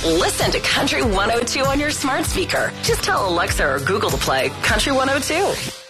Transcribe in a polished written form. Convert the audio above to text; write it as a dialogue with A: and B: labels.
A: Listen to Country 102 on your smart speaker. Just tell Alexa or Google to play Country 102.